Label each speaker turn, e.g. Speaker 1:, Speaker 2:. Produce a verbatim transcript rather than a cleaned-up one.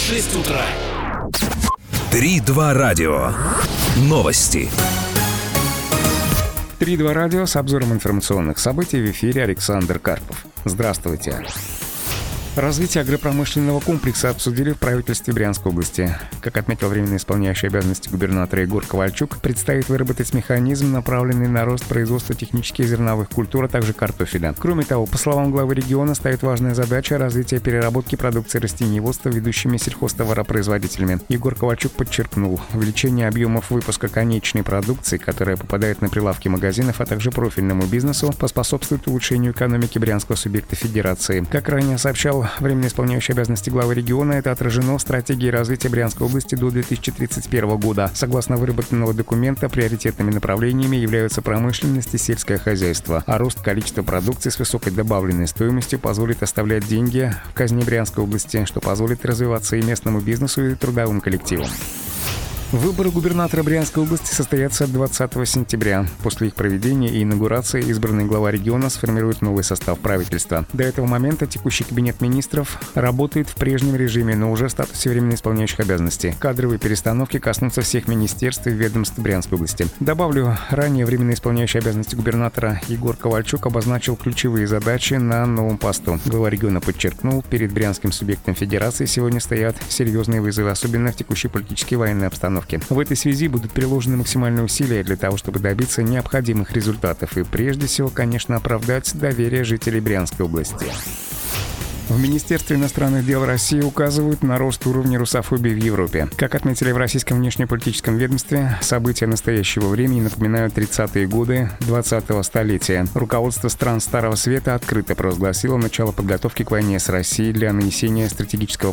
Speaker 1: шесть утра.
Speaker 2: три два радио. Новости.
Speaker 3: три два радио с обзором информационных событий. В эфире Александр Карпов. Здравствуйте. Развитие агропромышленного комплекса обсудили в правительстве Брянской области. Как отметил временно исполняющий обязанности губернатора Егор Ковальчук, предстоит выработать механизм, направленный на рост производства технических зерновых культур, а также картофеля. Кроме того, по словам главы региона, стоит важная задача развития переработки продукции растениеводства ведущими сельхозтоваропроизводителями. Егор Ковальчук подчеркнул, увеличение объемов выпуска конечной продукции, которая попадает на прилавки магазинов, а также профильному бизнесу, поспособствует улучшению экономики брянского субъекта федерации. Как ранее сообщал временно исполняющий обязанности главы региона, это отражено в стратегии развития Брянской области до две тысячи тридцать первого года. Согласно выработанного документа, приоритетными направлениями являются промышленность и сельское хозяйство, а рост количества продукции с высокой добавленной стоимостью позволит оставлять деньги в казне Брянской области, что позволит развиваться и местному бизнесу, и трудовым коллективам. Выборы губернатора Брянской области состоятся двадцатого сентября. После их проведения и инаугурации избранный глава региона сформирует новый состав правительства. До этого момента текущий кабинет министров работает в прежнем режиме, но уже в статусе временно исполняющих обязанности. Кадровые перестановки коснутся всех министерств и ведомств Брянской области. Добавлю, ранее временно исполняющий обязанности губернатора Егор Ковальчук обозначил ключевые задачи на новом посту. Глава региона подчеркнул, перед брянским субъектом федерации сегодня стоят серьезные вызовы, особенно в текущей политической и военной обстановке. В этой связи будут приложены максимальные усилия для того, чтобы добиться необходимых результатов и, прежде всего, конечно, оправдать доверие жителей Брянской области. В Министерстве иностранных дел России указывают на рост уровня русофобии в Европе. Как отметили в российском внешнеполитическом ведомстве, события настоящего времени напоминают тридцатые годы двадцатого столетия. Руководство стран Старого Света открыто провозгласило начало подготовки к войне с Россией для нанесения стратегического